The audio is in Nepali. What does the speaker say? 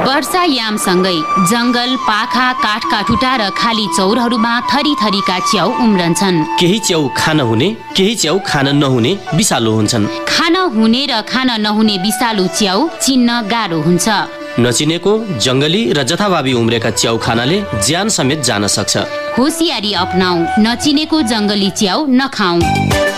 वर्षायामसँगै जंगल, पाखा, काठका टुटा र खाली चौरहरूमा थरी थरीका च्याउ उम्रन्छन्। केही च्याउ खान हुने, केही च्याउ खान नहुने विषालु हुन्छन्। खान हुने र खान नहुने विषालु च्याउ चिन्न गाह्रो हुन्छ। नचिनेको, जंगली र जथाभावी उम्रेका च्याउ खानाले ज्यान समेत जान सक्छ। होसियारी अपनाऊ, नचिनेको जंगली च्याउ नखाऊ।